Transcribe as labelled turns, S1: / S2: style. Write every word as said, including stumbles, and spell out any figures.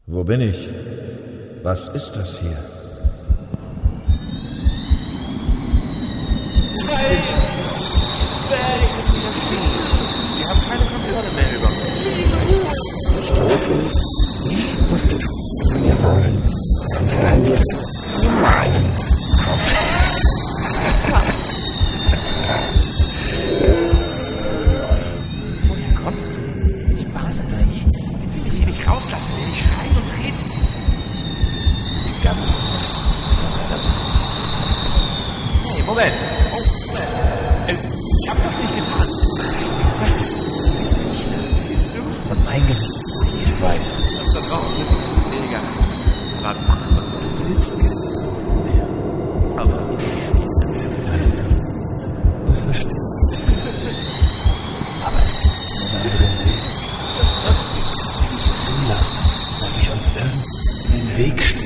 S1: Wo bin ich? Was ist das hier?
S2: Nein! Wir haben keine Kontrolle mehr über uns.
S3: Nicht los, jetzt musst du von mir wollen, sonst werden wir niemals.
S2: Woher kommst du? Ich war's sie. Wenn sie mich hier nicht rauslassen, werde ich schreien und treten. Die ganze Hey, Moment. Oh, Moment. Äh, ich hab das nicht getan. Dein Gesicht. Gesichter, siehst du?
S3: Und mein Gesicht, ich weiß.
S2: Das ist doch drauf mit dem Pfleger. Aber mach, du willst ja. Also,
S3: Weißt du, das verstehe ich. Aber es gibt einen anderen Weg. Nicht zulassen, dass sich uns irgendein Weg stellt.